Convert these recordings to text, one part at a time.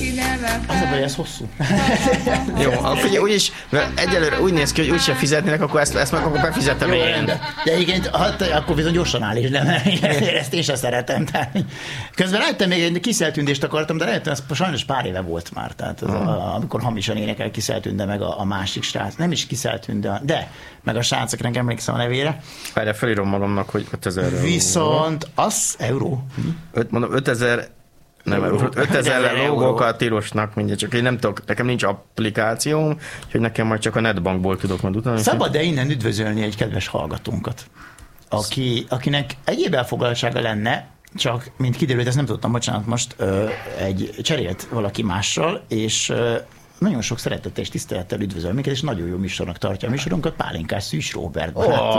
Az a baj, ez hosszú. Jó, figyelj, úgyis egyelőre úgy néz ki, hogy úgyse fizetnének, akkor ezt meg akkor befizettem én. De igen, akkor viszont gyorsan áll is, de ezt én sem szeretem. Közben rájöttem, még egy Kiszeltündést akartam, de rájöttem, ez sajnos pár éve volt már. Tehát amikor hamisan énekel Kiszeltünde, meg a másik srác, nem is Kiszeltünde, de meg a srác, akinek emlékszem a nevére. Várjál, felírom magamnak, hogy 5000 Viszont az euró. Mondom, 5000 lógókkal tilosnak, mindjárt, csak én nem tudok, nekem nincs applikációm, úgyhogy nekem majd csak a netbankból tudok majd utána. Szabad-e innen üdvözölni egy kedves hallgatónkat, akinek egyéb elfoglaltsága lenne, csak, mint kiderült, ezt nem tudtam, bocsánat, most cserélt valaki mással, és nagyon sok szeretettel és tisztelettel üdvözöl minket, és nagyon jó műsornak tartja a műsorunkat, Pálinkás Szűs Róbert.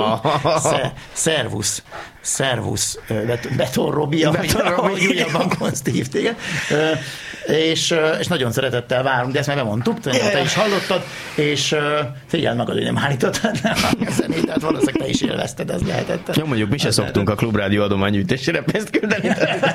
Szervusz, Beton Robi, ahogy újabban konsztív téged. És nagyon szeretettel várunk, de ezt már bemondtuk, te is hallottad, és figyeld magad, hogy nem állítottad le a zenét, tehát valószínűleg te is élvezted, ez lehetett. Jó, mondjuk mi se szoktunk a Klubrádió adománygyűjtésére pénzt küldeni.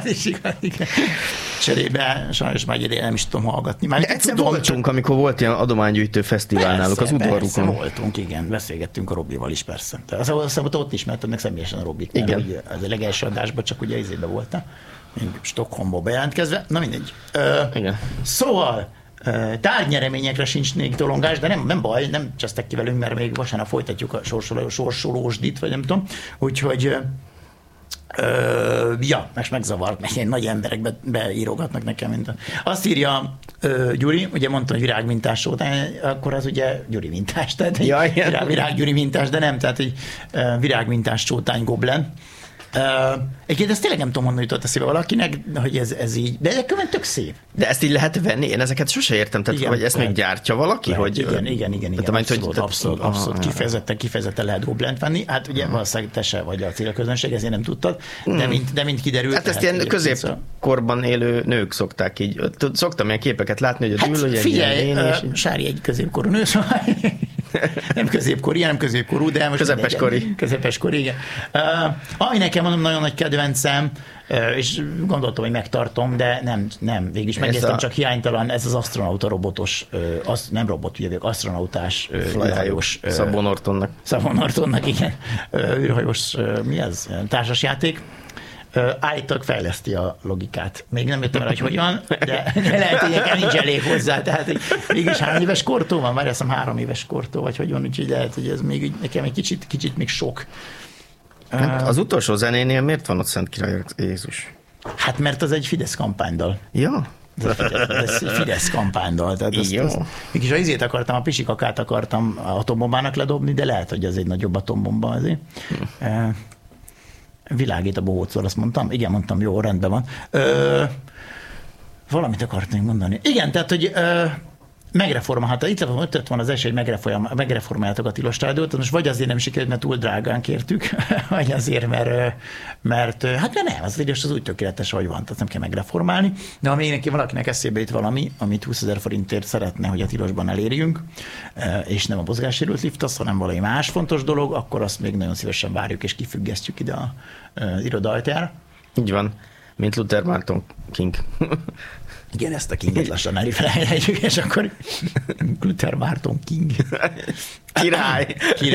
Cserébe sajnos már egyébként nem is tudom hallgatni. De egyszer voltunk, amikor volt ilyen adománygyűjtő fesztivál náluk az udvarukon. Voltunk, igen, beszélgettünk a Robival is persze. Azt ott ismerted meg személyesen a Robit, mert az a legelső adásban csak ugye izébe voltam. Stockholmba bejelentkezve. Na mindegy. Igen. Szóval tárgynyereményekre sincs még tolongás, de nem baj, nem csesztek ki velünk, mert még vasárnap folytatjuk a sorsolósdit, vagy nem tudom. Úgyhogy most megzavart, mert ilyen nagy emberek beírogatnak nekem. Azt írja Gyuri, ugye mondtam, hogy virágmintás sótány, akkor az ugye Gyuri mintás, tehát virág Gyuri mintás, de nem, tehát egy virágmintás sótány goblen. Egyébként ezt tényleg nem tudom, honnan jutott eszébe valakinek, hogy ez így, de egyébként tök szép. De ezt így lehet venni? Én ezeket sose értem, tehát igen, vagy ezt még gyártja valaki? Lehet, hogy, igen. Abszolút. Kifejezetten lehet goblent venni. Hát ugye valószínűleg te se vagy a célközönség, ezért nem tudtad, de mint kiderült. Hát ezt ilyen középkorban élő nők szokták így. Szoktam ilyen képeket látni, hogy a dűl, hogy figyelj, Sári egy középkorú nő, szóval nem középkori, hanem középkorú, de most közepeskori, igen. Ami nekem mondom, nagyon nagy kedvencem, és gondoltam, hogy megtartom, de nem végig is megnéztem, csak hiánytalan, ez az asztronauta robotos, nem robot, ugye, asztronautás űrhajós. Szabon Ortonnak, igen, űrhajós, mi ez? Társasjáték. Állítólag fejleszti a logikát. Még nem jöttem rá, hogy hogyan, de lehet, hogy nekem nincs elég hozzá. Tehát mégis 3 éves kortól van, már azt hiszem 3 éves kortól, vagy hogyan, úgyhogy lehet, hogy ez még nekem egy kicsit még sok. Hát az utolsó zenénél miért van ott Szent Király Jézus? Hát mert az egy Fidesz kampánydal. Ja. Ez Fidesz kampánydal. Tehát mégis az izét akartam, a pisikakát akartam atombombának ledobni, de lehet, hogy ez egy nagyobb atombomba azért. Világít a bohócról, azt mondtam? Igen, mondtam, jó, rendben van. Valamit akartam mondani. Igen, tehát, hogy megreformálhat. Itt van az esély, hogy megreformáljátok a Tilos Rádiót, most vagy azért nem sikerült, mert túl drágán kértük, vagy azért, mert hát nem, az videós az úgy tökéletes, hogy van, tehát nem kell megreformálni. De ha még valakinek eszébe jut valami, amit 20 000 forintért szeretne, hogy a Tilosban elérjünk, és nem a mozgássérült lift, hanem valami más fontos dolog, akkor azt még nagyon szívesen várjuk, és kifüggesztjük ide az irodaajtára. Így van, mint Luther Martin King. Igen, ezt a Kinget lassan elfelejtjük, és akkor Luther Martin King. Király.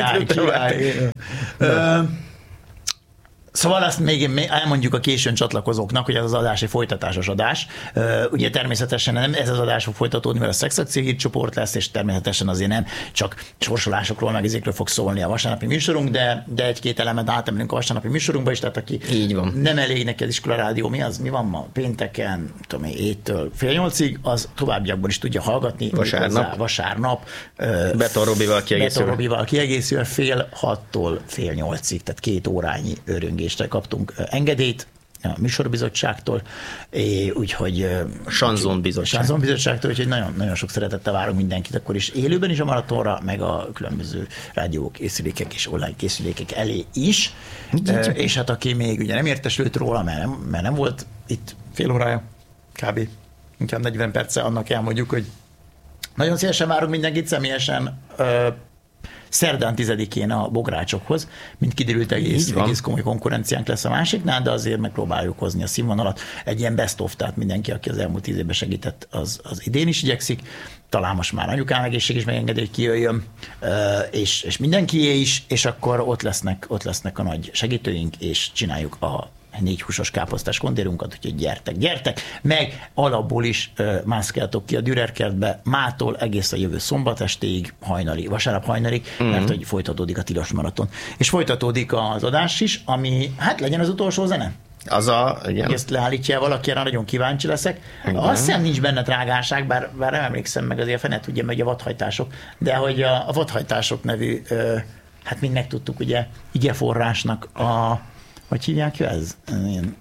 Szóval azt még elmondjuk a későn csatlakozóknak, hogy ez az adás egy folytatásos adás. Ugye természetesen nem ez az adás fog folytatódni, mert a Szexakció hírcsoport lesz, és természetesen azért nem csak sorsolásokról, meg ezekről fog szólni a vasárnapi műsorunk, de egy-két elemet átemelünk a vasárnapi műsorunkba is, tehát aki így van. Nem elég neki az Iskola Rádió, mi van ma? Pénteken, tudom én, 7-től fél 8-ig, az továbbiakban is tudja hallgatni. Vasárnap. Beton Robival kiegészülve fél 6-tól fél 8-ig, tehát 2 órányi öröngésre kaptunk engedélyt a műsorbizottságtól, úgyhogy Sanzon bizottságtól, úgyhogy nagyon, nagyon sok szeretettel várunk mindenkit akkor is élőben is a maratonra, meg a különböző rádiókészülékek és online készülékek elé is. És hát aki még ugye nem értesült róla, mert nem volt itt fél órája, kb. Inkább 40 perce, annak elmondjuk, hogy nagyon szívesen várunk mindenkit személyesen szerdán 10-én a bográcsokhoz, mint kiderült, egész komoly konkurenciánk lesz a másiknál, de azért megpróbáljuk hozni a színvonalat. Egy ilyen best of, tehát mindenki, aki az elmúlt 10 évben segített, az idén is igyekszik. Talán most már anyukám egészség is megengedi, hogy kijöjjön, és mindenkié is, és akkor ott lesznek a nagy segítőink, és csináljuk a 4 húsos káposztás kondérunkat, úgyhogy gyertek, meg alapból is mászkáltok ki a Dürer kertbe mától egész a jövő szombat estéig, vasárnap hajnalig, mert hogy folytatódik a tilos maraton. És folytatódik az adás is, ami, hát legyen az utolsó zene. Igen. Ezt leállítja valaki, erre nagyon kíváncsi leszek. Igen. Azt hiszem nincs benne drágárság, bár nem emlékszem meg, azért fene tudja meg a vadhajtások, de hogy a vadhajtások nevű, hát mind megtudtuk, ugye, igeforrásnak hogy hívják ez? Ilyen,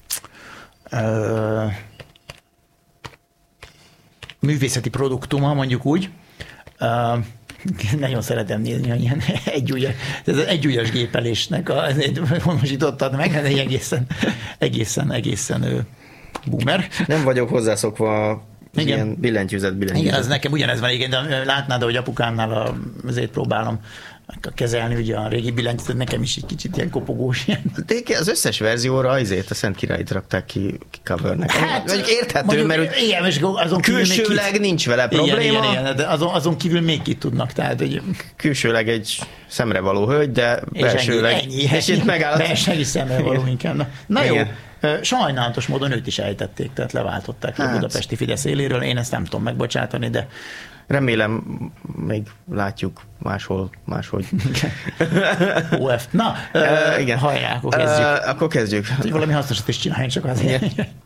művészeti produktuma, mondjuk úgy. Nagyon szeretem nézni, hogy ilyen egyújas gépelésnek honosítottad meg, de egészen boomer. Nem vagyok hozzászokva ilyen billentyűzet. Igen, az nekem ugyanez van, igen, de látnád, hogy apukámnál azért próbálom kezelni, ugye a régi billentyűzetet, nekem is egy kicsit ilyen kopogós. De az összes verzióra a Szent Királyt rakták ki covernek. Hát, érthető, mondjuk, mert igen, és azon külsőleg nincs vele probléma. Igen, de azon kívül még ki tudnak. Tehát, hogy... Külsőleg egy szemrevaló hölgy, de belsőleg... Ennyi. És itt megáll. Belsőleg is szemrevaló inkább. Na jó. Sajnálatos módon őt is ejtették, tehát leváltották a budapesti Fidesz éléről. Én ezt nem tudom megbocsátani, de remélem, még látjuk máshogy. OF. Na, igen. Hajrá, akkor kezdjük. Akkor kezdjük. Hogy valami hasznosat is csináljunk, csak azért.